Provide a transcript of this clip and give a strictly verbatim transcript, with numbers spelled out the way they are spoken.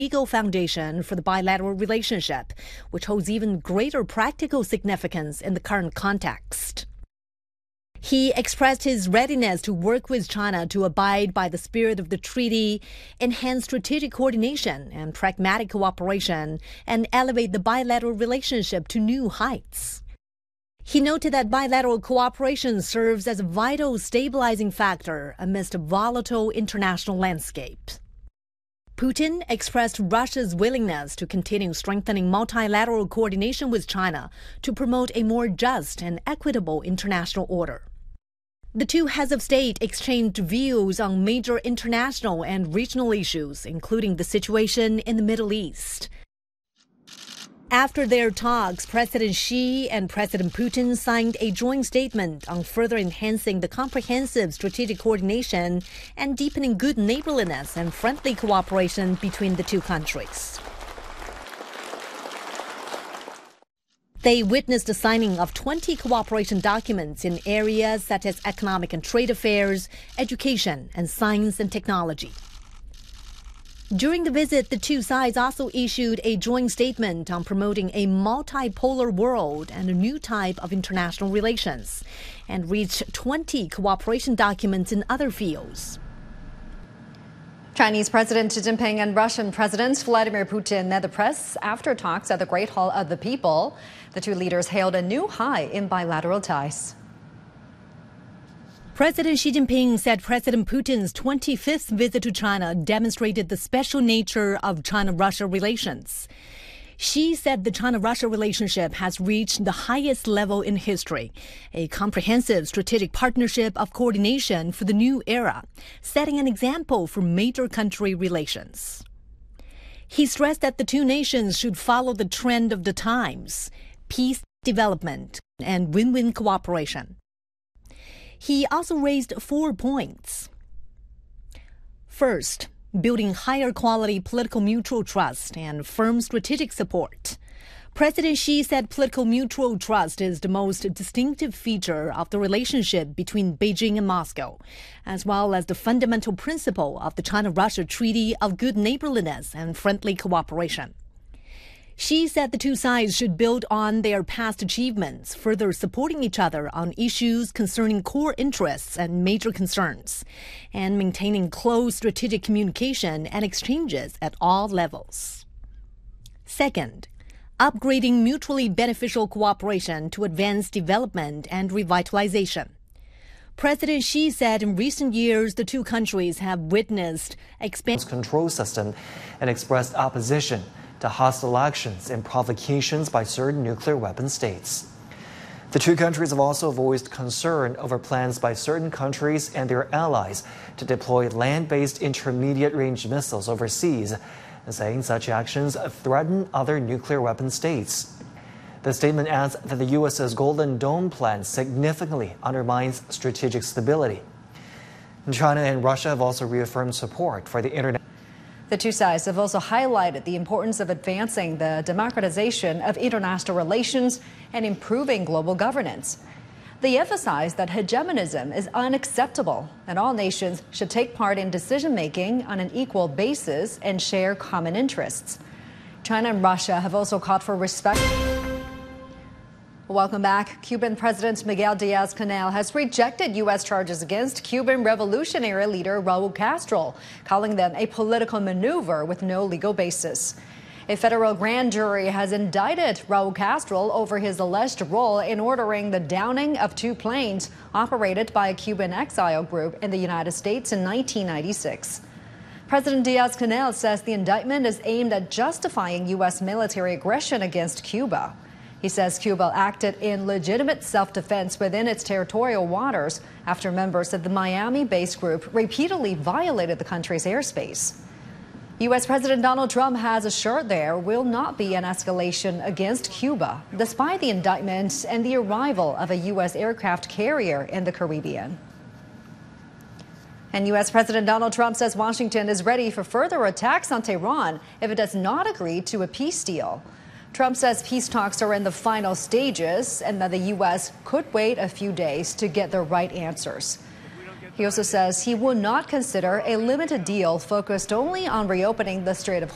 legal foundation for the bilateral relationship, which holds even greater practical significance in the current context. He expressed his readiness to work with China to abide by the spirit of the treaty, enhance strategic coordination and pragmatic cooperation, and elevate the bilateral relationship to new heights. He noted that bilateral cooperation serves as a vital stabilizing factor amidst a volatile international landscape. Putin expressed Russia's willingness to continue strengthening multilateral coordination with China to promote a more just and equitable international order. The two heads of state exchanged views on major international and regional issues, including the situation in the Middle East. After their talks, President Xi and President Putin signed a joint statement on further enhancing the comprehensive strategic coordination and deepening good neighborliness and friendly cooperation between the two countries. They witnessed the signing of twenty cooperation documents in areas such as economic and trade affairs, education, and science and technology. During the visit, the two sides also issued a joint statement on promoting a multipolar world and a new type of international relations, and reached twenty cooperation documents in other fields. Chinese President Xi Jinping and Russian President Vladimir Putin met the press after talks at the Great Hall of the People. The two leaders hailed a new high in bilateral ties. President Xi Jinping said President Putin's twenty-fifth visit to China demonstrated the special nature of China-Russia relations. Xi said the China-Russia relationship has reached the highest level in history, a comprehensive strategic partnership of coordination for the new era, setting an example for major country relations. He stressed that the two nations should follow the trend of the times: peace, development, and win-win cooperation. He also raised four points. First, building higher quality political mutual trust and firm strategic support. President Xi said political mutual trust is the most distinctive feature of the relationship between Beijing and Moscow, as well as the fundamental principle of the China-Russia Treaty of good neighborliness and friendly cooperation. Xi said the two sides should build on their past achievements, further supporting each other on issues concerning core interests and major concerns, and maintaining close strategic communication and exchanges at all levels. Second, upgrading mutually beneficial cooperation to advance development and revitalization. President Xi said in recent years the two countries have witnessed expansion control system and expressed opposition to hostile actions and provocations by certain nuclear weapon states. The two countries have also voiced concern over plans by certain countries and their allies to deploy land-based intermediate-range missiles overseas, saying such actions threaten other nuclear weapon states. The statement adds that the U S's Golden Dome plan significantly undermines strategic stability. China and Russia have also reaffirmed support for the international. The two sides have also highlighted the importance of advancing the democratization of international relations and improving global governance. They emphasized that hegemonism is unacceptable and all nations should take part in decision-making on an equal basis and share common interests. China and Russia have also called for respect. Welcome back. Cuban President Miguel Diaz-Canel has rejected U S charges against Cuban revolutionary leader Raul Castro, calling them a political maneuver with no legal basis. A federal grand jury has indicted Raul Castro over his alleged role in ordering the downing of two planes operated by a Cuban exile group in the United States in nineteen ninety-six. President Diaz-Canel says the indictment is aimed at justifying U S military aggression against Cuba. He says Cuba acted in legitimate self-defense within its territorial waters after members of the Miami-based group repeatedly violated the country's airspace. U S President Donald Trump has assured there will not be an escalation against Cuba, despite the indictment and the arrival of a U S aircraft carrier in the Caribbean. And U S President Donald Trump says Washington is ready for further attacks on Tehran if it does not agree to a peace deal. Trump says peace talks are in the final stages and that the U S could wait a few days to get the right answers. He also says he will not consider a limited deal focused only on reopening the Strait of